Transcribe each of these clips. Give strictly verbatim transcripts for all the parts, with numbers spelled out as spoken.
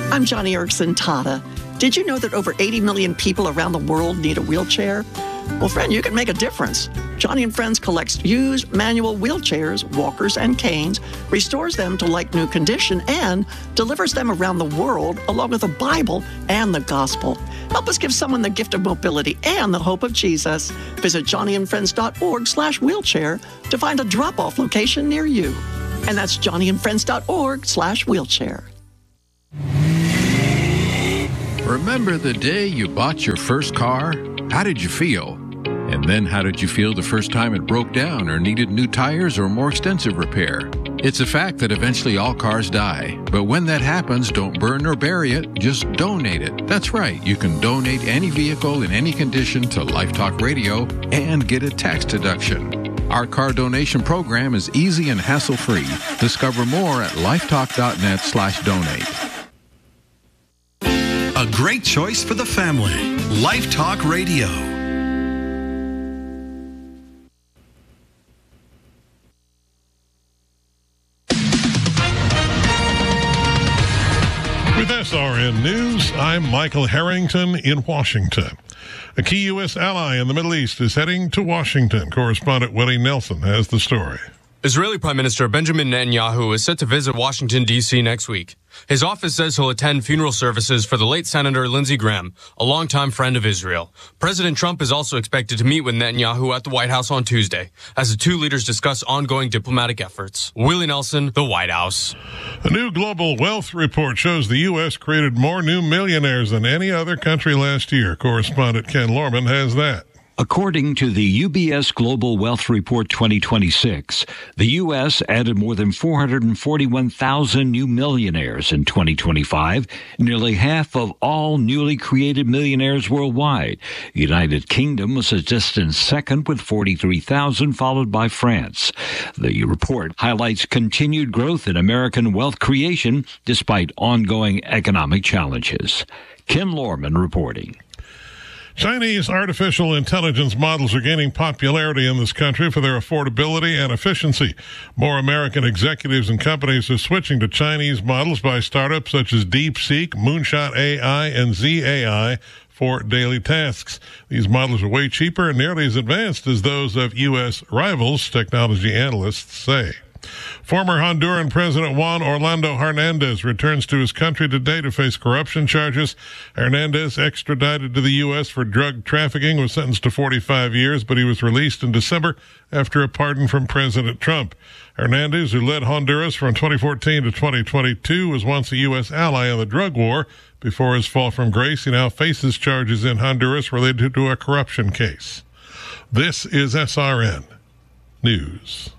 I'm Johnny Erickson Tata. Did you know that over eighty million people around the world need a wheelchair? Well, friend, you can make a difference. Johnny and Friends collects used manual wheelchairs, walkers, and canes, restores them to like-new condition, and delivers them around the world along with the Bible and the gospel. Help us give someone the gift of mobility and the hope of Jesus. Visit johnnyandfriends.org slash wheelchair to find a drop-off location near you. And that's johnnyandfriends.org slash wheelchair. Remember the day you bought your first car? How did you feel? And then how did you feel the first time it broke down or needed new tires or more extensive repair? It's a fact that eventually all cars die. But when that happens, don't burn or bury it, just donate it. That's right, you can donate any vehicle in any condition to Life Talk Radio and get a tax deduction. Our car donation program is easy and hassle-free. Discover more at lifetalk.net slash donate. A great choice for the family. Life Talk Radio. With S R N News, I'm Michael Harrington in Washington. A key U S ally in the Middle East is heading to Washington. Correspondent Willie Nelson has the story. Israeli Prime Minister Benjamin Netanyahu is set to visit Washington, D C next week. His office says he'll attend funeral services for the late Senator Lindsey Graham, a longtime friend of Israel. President Trump is also expected to meet with Netanyahu at the White House on Tuesday, as the two leaders discuss ongoing diplomatic efforts. Willie Nelson, the White House. A new global wealth report shows the U S created more new millionaires than any other country last year. Correspondent Ken Lorman has that. According to the U B S Global Wealth Report twenty twenty-six, the U S added more than four hundred forty-one thousand new millionaires in twenty twenty-five, nearly half of all newly created millionaires worldwide. United Kingdom was a distant second with forty-three thousand, followed by France. The report highlights continued growth in American wealth creation despite ongoing economic challenges. Ken Lorman reporting. Chinese artificial intelligence models are gaining popularity in this country for their affordability and efficiency. More American executives and companies are switching to Chinese models by startups such as DeepSeek, Moonshot A I, and Z A I for daily tasks. These models are way cheaper and nearly as advanced as those of U S rivals, technology analysts say. Former Honduran President Juan Orlando Hernandez returns to his country today to face corruption charges. Hernandez, extradited to the U S for drug trafficking, was sentenced to forty-five years, but he was released in December after a pardon from President Trump. Hernandez, who led Honduras from twenty fourteen to twenty twenty-two, was once a U S ally in the drug war. Before his fall from grace, he now faces charges in Honduras related to a corruption case. This is S R N News.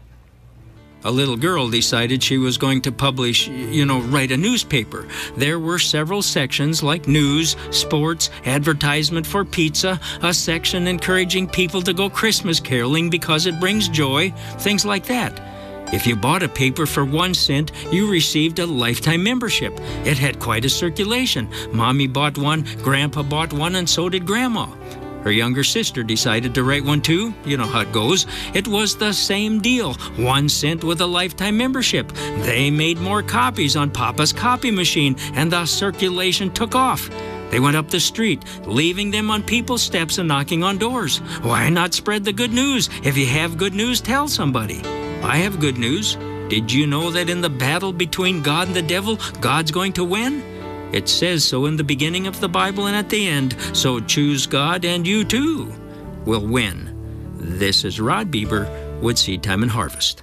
A little girl decided she was going to publish, you know, write a newspaper. There were several sections like news, sports, advertisement for pizza, a section encouraging people to go Christmas caroling because it brings joy, things like that. If you bought a paper for one cent, you received a lifetime membership. It had quite a circulation. Mommy bought one, Grandpa bought one, and so did Grandma. Her younger sister decided to write one too. You know how it goes. It was the same deal. One cent with a lifetime membership. They made more copies on Papa's copy machine, and the circulation took off. They went up the street, leaving them on people's steps and knocking on doors. Why not spread the good news? If you have good news, tell somebody. I have good news. Did you know that in the battle between God and the devil, God's going to win? It says so in the beginning of the Bible and at the end. So choose God and you too will win. This is Rod Bieber with Seed Time and Harvest.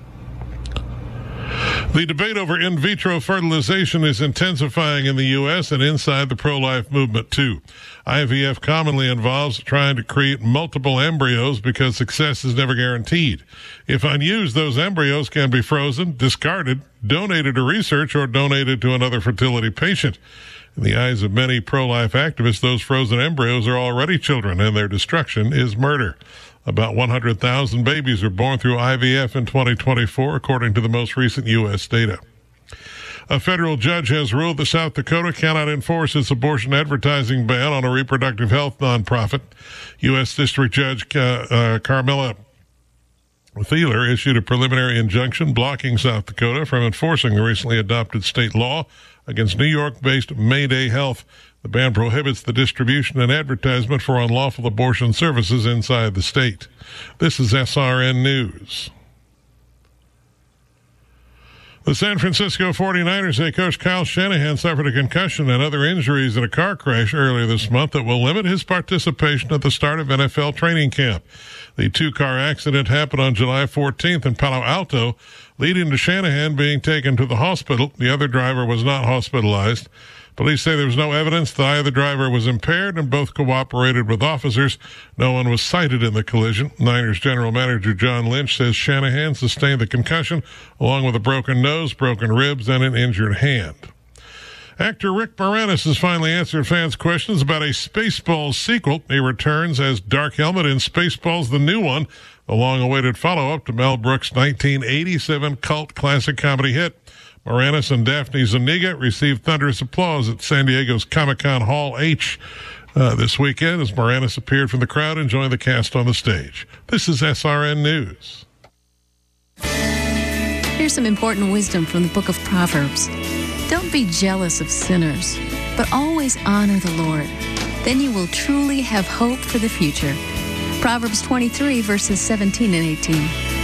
The debate over in vitro fertilization is intensifying in the U S and inside the pro-life movement, too. I V F commonly involves trying to create multiple embryos because success is never guaranteed. If unused, those embryos can be frozen, discarded, donated to research, or donated to another fertility patient. In the eyes of many pro-life activists, those frozen embryos are already children, and their destruction is murder. About one hundred thousand babies are born through I V F in twenty twenty-four, according to the most recent U S data. A federal judge has ruled that South Dakota cannot enforce its abortion advertising ban on a reproductive health nonprofit. U S District Judge uh, uh, Carmela Thieler issued a preliminary injunction blocking South Dakota from enforcing the recently adopted state law against New York-based Mayday Health. The ban prohibits the distribution and advertisement for unlawful abortion services inside the state. This is S R N News. The San Francisco forty-niners head coach Kyle Shanahan suffered a concussion and other injuries in a car crash earlier this month that will limit his participation at the start of N F L training camp. The two-car accident happened on July fourteenth in Palo Alto, leading to Shanahan being taken to the hospital. The other driver was not hospitalized. Police say there was no evidence that either driver was impaired and both cooperated with officers. No one was cited in the collision. Niners general manager John Lynch says Shanahan sustained the concussion along with a broken nose, broken ribs, and an injured hand. Actor Rick Moranis has finally answered fans' questions about a Spaceballs sequel. He returns as Dark Helmet in Spaceballs, the new one, a long-awaited follow-up to Mel Brooks' nineteen eighty-seven cult classic comedy hit. Moranis and Daphne Zuniga received thunderous applause at San Diego's Comic-Con Hall H uh, this weekend as Moranis appeared from the crowd and joined the cast on the stage. This is S R N News. Here's some important wisdom from the book of Proverbs. Don't be jealous of sinners, but always honor the Lord. Then you will truly have hope for the future. Proverbs twenty-three, verses seventeen and eighteen.